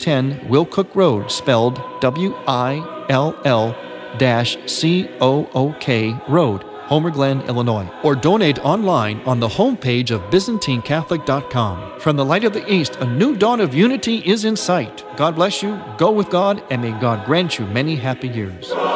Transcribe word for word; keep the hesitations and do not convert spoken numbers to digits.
ten Willcook Road, spelled W I L L C O O K Road, Homer Glen, Illinois. Or donate online on the homepage of Byzantine Catholic dot com. From the light of the East, a new dawn of unity is in sight. God bless you, go with God, and may God grant you many happy years.